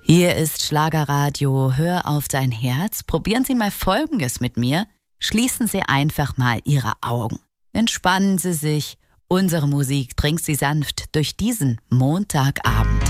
Hier ist Schlagerradio, hör auf dein Herz. Probieren Sie mal Folgendes mit mir. Schließen Sie einfach mal Ihre Augen. Entspannen Sie sich. Unsere Musik bringt Sie sanft durch diesen Montagabend.